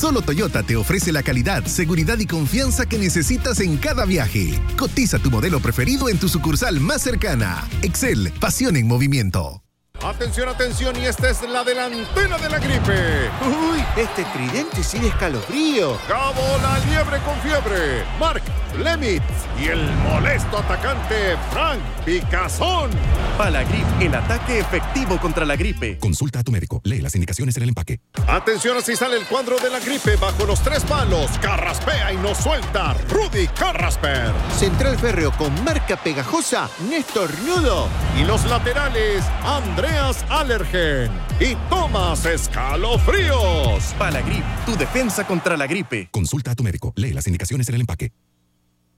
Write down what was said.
Solo Toyota te ofrece la calidad, seguridad y confianza que necesitas en cada viaje. Cotiza tu modelo preferido en tu sucursal más cercana. Excel, pasión en movimiento. Atención, atención, y esta es la delantera de la gripe. Uy, este tridente sí de escalofrío. Cabo la liebre con fiebre, Mark Lemitz y el molesto atacante Frank Picazón. Palagrip, el ataque efectivo contra la gripe. Consulta a tu médico, lee las indicaciones en el empaque. Atención, así sale el cuadro de la gripe bajo los 3 palos. Carraspea y no suelta Rudy Carrasper. Central férreo con marca pegajosa, Néstor Nudo. Y los laterales, Andreas Allergen y Tomás Escalofríos. Palagrip, tu defensa contra la gripe. Consulta a tu médico, lee las indicaciones en el empaque.